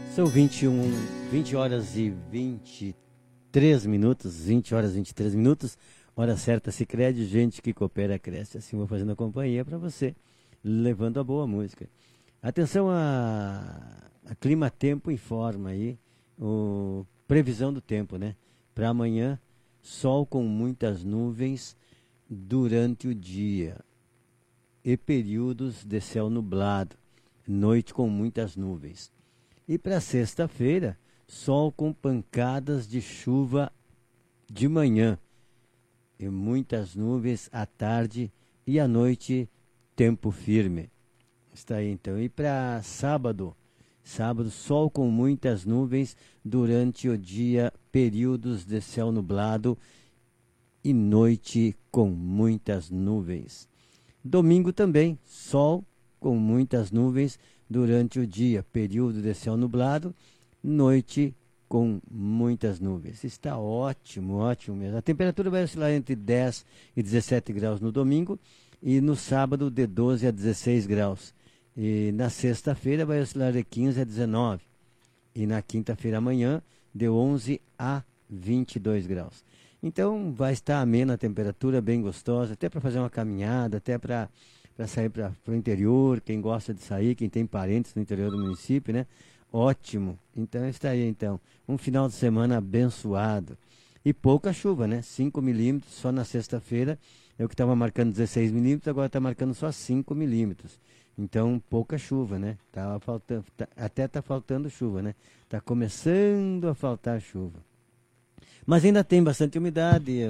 São 20 horas e 23 minutos, 20 horas e 23 minutos, hora certa Sicredi, gente que coopera cresce. Assim vou fazendo a companhia para você, levando a boa música. Atenção a Clima Tempo informa aí, previsão do tempo, né? Para amanhã, sol com muitas nuvens durante o dia e períodos de céu nublado, noite com muitas nuvens. E para sexta-feira, sol com pancadas de chuva de manhã e muitas nuvens à tarde e à noite, tempo firme. Está aí então. E para sábado, sol com muitas nuvens durante o dia, períodos de céu nublado e noite com muitas nuvens. Domingo também, sol com muitas nuvens durante o dia, período de céu nublado, noite com muitas nuvens. Está ótimo, ótimo mesmo. A temperatura vai oscilar entre 10 e 17 graus no domingo e no sábado de 12 a 16 graus. E na sexta-feira vai oscilar de 15 a 19 e na quinta-feira amanhã de 11 a 22 graus. Então vai estar amena a temperatura, bem gostosa, até para fazer uma caminhada, até para sair para o interior, quem gosta de sair, quem tem parentes no interior do município, né? Ótimo. Então está aí então, um final de semana abençoado. E pouca chuva, né? 5 milímetros só na sexta-feira. Eu que estava marcando 16 milímetros, agora está marcando só 5 milímetros. Então, pouca chuva, né? Tava faltando, até está faltando chuva, né? Está começando a faltar chuva. Mas ainda tem bastante umidade,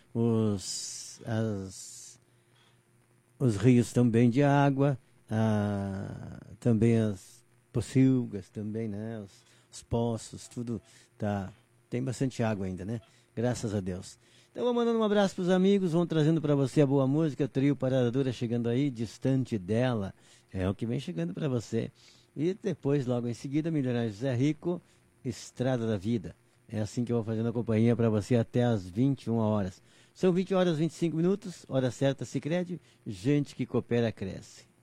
os rios estão bem de água, também as pocilgas, também, né? Os poços, tudo tá, tem bastante água ainda, né? Graças a Deus. Então vou mandando um abraço para os amigos, vão trazendo para você a boa música, Trio Parada Dura chegando aí, Distante Dela, é o que vem chegando para você. E depois, logo em seguida, Milionário José Rico, Estrada da Vida. É assim que eu vou fazendo a companhia para você até às 21 horas. São 20 horas e 25 minutos, hora certa Sicredi, gente que coopera cresce.